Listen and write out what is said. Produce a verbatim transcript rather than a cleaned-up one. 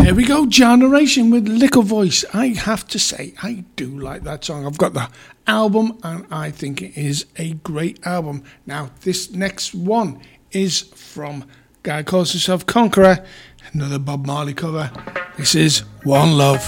There we go, Generation with Liquor Voice. I have to say, I do like that song. I've got the album, and I think it is a great album. Now, this next one is from a guy who calls himself Conqueror, another Bob Marley cover. This is One Love.